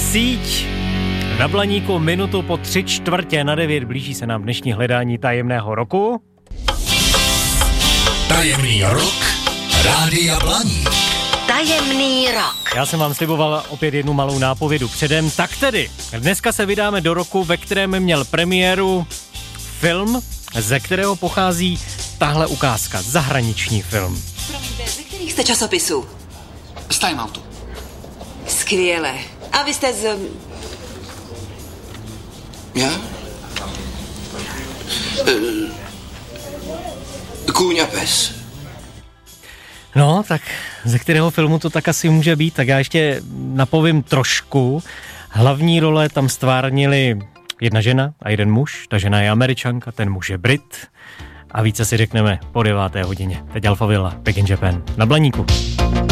síť. Na Blaníku minutu po 8:45 blíží se nám dnešní hledání tajemného roku. Tajemný rok Rádia Blaník. Tajemný rok. Já jsem vám sliboval opět jednu malou nápovědu předem. Tak tedy, dneska se vydáme do roku, ve kterém měl premiéru film, ze kterého pochází tahle ukázka. Zahraniční film. Promiňte, ze kterých jste časopisů? Z Time Outu. Skvěle. A vy jste z... Já? Kůň a pes. No, tak ze kterého filmu to tak asi může být, tak já ještě napovím trošku. Hlavní role tam stvárnili jedna žena a jeden muž. Ta žena je Američanka, ten muž je Brit. A více si řekneme po 9. hodině. Teď Alphaville, Back in Japan na Blaníku.